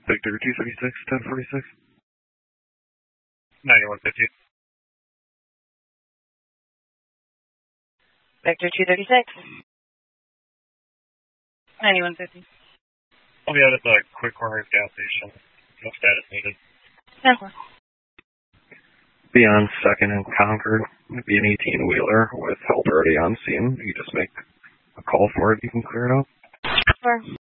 Victor 236, 1046. 9150. Victor 236. 9150. I'll be out at the Quick Corners gas station. No status needed. 10-4. Be on 2nd and Concord. Might be an 18-wheeler with help already on scene. You just make a call for it, you can clear it out. 4.